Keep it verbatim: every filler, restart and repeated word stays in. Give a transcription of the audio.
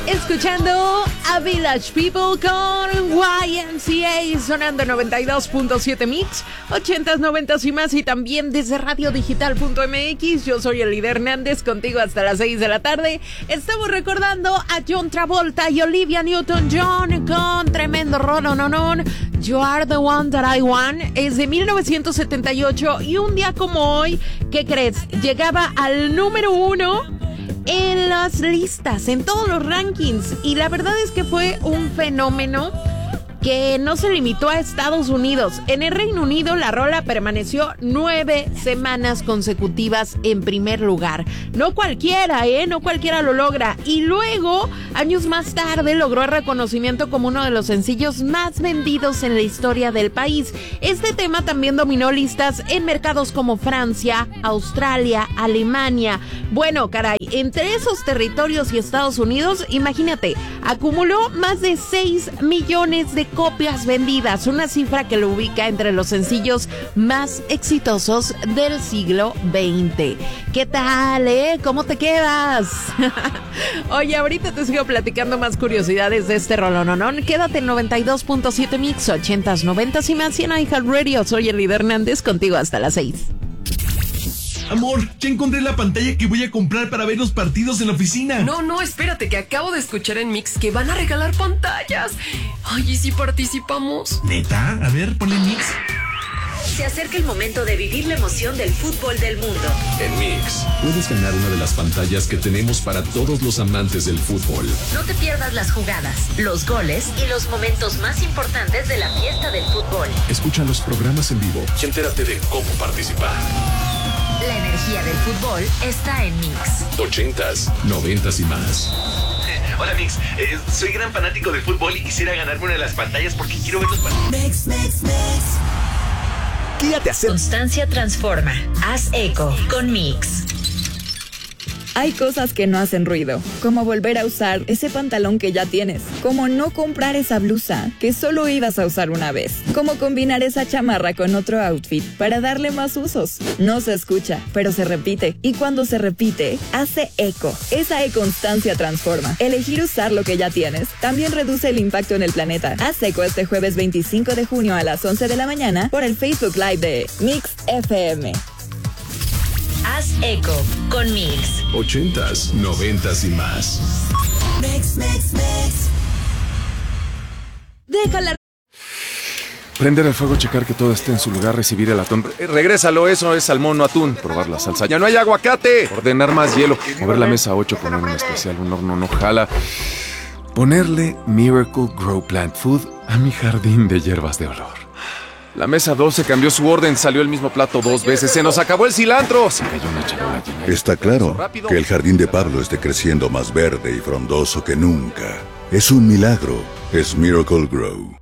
escuchando a Village People con Y M C A, sonando noventa y dos punto siete Mix, ochentas, noventas y más, y también desde radio digital punto m x. Yo soy Elida Hernández, contigo hasta las seis de la tarde. Estamos recordando a John Travolta y Olivia Newton-John con tremendo rolo, no, no, You Are the One That I Want. Es de mil novecientos setenta y ocho y un día como hoy, ¿qué crees? Llegaba al número uno en las listas, en todos los rankings, y la verdad es que fue un fenómeno que no se limitó a Estados Unidos. En el Reino Unido la rola permaneció nueve semanas consecutivas en primer lugar. No cualquiera, ¿eh? No cualquiera lo logra. Y luego, años más tarde, logró el reconocimiento como uno de los sencillos más vendidos en la historia del país. Este tema también dominó listas en mercados como Francia, Australia, Alemania. Bueno, caray, entre esos territorios y Estados Unidos, imagínate, acumuló más de seis millones de copias vendidas, una cifra que lo ubica entre los sencillos más exitosos del siglo veinte. ¿Qué tal, eh? ¿Cómo te quedas? Oye, ahorita te sigo platicando más curiosidades de este rolononón. Quédate en noventa y dos punto siete Mix, ochentas, noventas y más, y en iHeartRadio. Soy Elida Hernández, contigo hasta las seis. Amor, ya encontré la pantalla que voy a comprar para ver los partidos en la oficina. No, no, espérate, que acabo de escuchar en Mix que van a regalar pantallas. Ay, ¿y si participamos? ¿Neta? A ver, ponle Mix. Se acerca el momento de vivir la emoción del fútbol del mundo. En Mix, puedes ganar una de las pantallas que tenemos para todos los amantes del fútbol. No te pierdas las jugadas, los goles y los momentos más importantes de la fiesta del fútbol. Escucha los programas en vivo y entérate de cómo participar. La energía del fútbol está en Mix. Ochentas, noventas y más. Hola, Mix. Eh, soy gran fanático del fútbol y quisiera ganarme una de las pantallas porque quiero ver los partidos. Mix, Mix, Mix. Guíate a hacer. Constancia transforma. Haz eco con Mix. Hay cosas que no hacen ruido, como volver a usar ese pantalón que ya tienes, como no comprar esa blusa que solo ibas a usar una vez, como combinar esa chamarra con otro outfit para darle más usos. No se escucha, pero se repite, y cuando se repite, hace eco. Esa e-constancia transforma. Elegir usar lo que ya tienes también reduce el impacto en el planeta. Haz eco este jueves veinticinco de junio a las once de la mañana por el Facebook Live de Mix F M. Haz eco con Mix. Ochentas, noventas y más. Mix, mix, mix. Déjala. Prender el fuego, checar que todo esté en su lugar, recibir el atún. Eh, regrésalo, eso es salmón, no atún. Probar la salsa. ¡Ya no hay aguacate! Ordenar más hielo. Mover la mesa ocho, poner un especial, un horno no jala. Ponerle Miracle Grow Plant Food a mi jardín de hierbas de olor. La mesa doce cambió su orden, salió el mismo plato dos veces, se nos acabó el cilantro. Se cayó una charola llena. Está claro que el jardín de Pablo esté creciendo más verde y frondoso que nunca. Es un milagro, es Miracle Grow.